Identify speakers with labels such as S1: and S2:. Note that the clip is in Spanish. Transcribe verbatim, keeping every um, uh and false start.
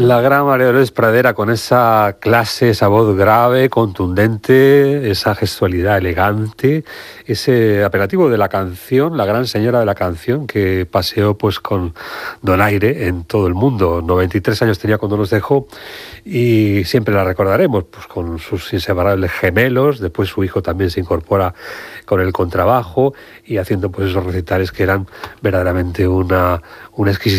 S1: La gran María Dolores Pradera, con esa clase, esa voz grave, contundente, esa gestualidad elegante, ese apelativo de la canción, la gran señora de la canción, que paseó pues con donaire en todo el mundo. noventa y tres años tenía cuando nos dejó y siempre la recordaremos pues con sus inseparables gemelos. Después su hijo también se incorpora con el contrabajo y haciendo pues esos recitales que eran verdaderamente una, una exquisitez